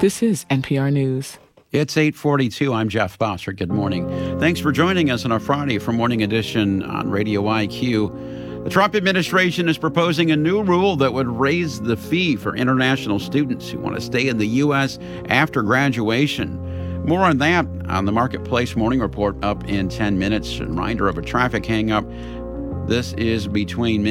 This is NPR News. It's 8:42. I'm Jeff Bosser. Good morning. Thanks for joining us on a Friday for Morning Edition on Radio IQ. The Trump administration is proposing a new rule that would raise the fee for international students who want to stay in the U.S. after graduation. More on that on the Marketplace Morning Report up in 10 minutes. A reminder of a traffic hang-up. This is between